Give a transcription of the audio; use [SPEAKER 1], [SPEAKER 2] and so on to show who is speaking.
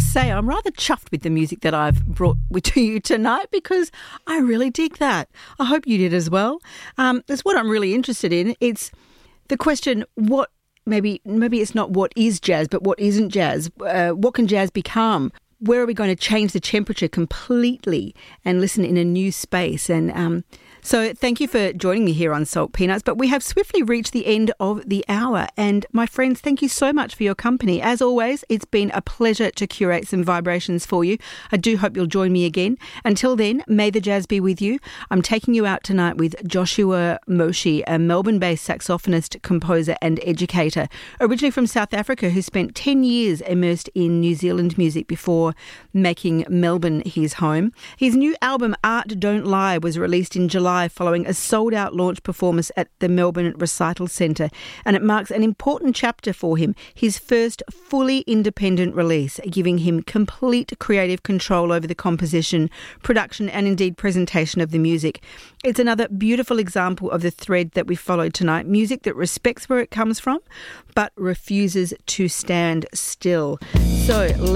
[SPEAKER 1] say I'm rather chuffed with the music that I've brought to you tonight because I really dig that. I hope you did as well. That's what I'm really interested in. It's the question, what maybe it's not what is jazz, but what isn't jazz? What can jazz become? Where are we going to change the temperature completely and listen in a new space? And so thank you for joining me here on Salt Peanuts. But we have swiftly reached the end of the hour. And my friends, thank you so much for your company. As always, it's been a pleasure to curate some vibrations for you. I do hope you'll join me again. Until then, may the jazz be with you. I'm taking you out tonight with Joshua Moshe, a Melbourne-based saxophonist, composer and educator, originally from South Africa, who spent 10 years immersed in New Zealand music before making Melbourne his home. His new album, Art Don't Lie, was released in July following a sold-out launch performance at the Melbourne Recital Centre, and it marks an important chapter for him, his first fully independent release, giving him complete creative control over the composition, production and indeed presentation of the music. It's another beautiful example of the thread that we followed tonight, music that respects where it comes from but refuses to stand still. So